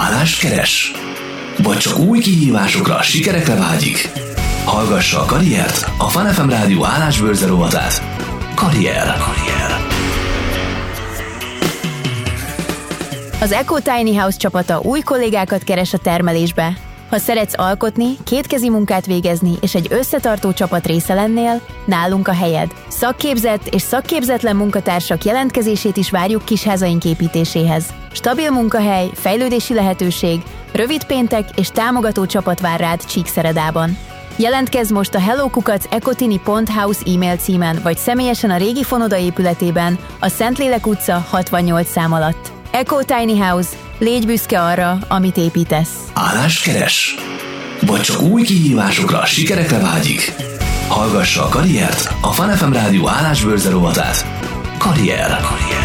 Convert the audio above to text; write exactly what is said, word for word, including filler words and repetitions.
Állást keres? Vagy csak új kihívásokra, sikerekre vágyik? Hallgassa a Karriert, a Fun ef em Rádió állásbőrze rovatát. Karrier. Karrier. Az Eco Tiny House csapata új kollégákat keres a termelésbe. Ha szeretsz alkotni, kétkezi munkát végezni és egy összetartó csapat része lennél, nálunk a helyed. Szakképzett és szakképzetlen munkatársak jelentkezését is várjuk kisházaink építéséhez. Stabil munkahely, fejlődési lehetőség, rövid péntek és támogató csapat vár rád Csíkszeredában. Jelentkezz most a hello kukac ecotini pont house e-mail címen, vagy személyesen a régi Fonoda épületében, a Szentlélek utca hatvannyolc szám alatt. Eco Tiny House. Légy büszke arra, amit építesz. Állást keres? Vagy csak új kihívásokra, sikerekre vágyik? Hallgassa a Karriert, a Fun ef em Rádió állásbőrze rovatát. Karrier. Karrier.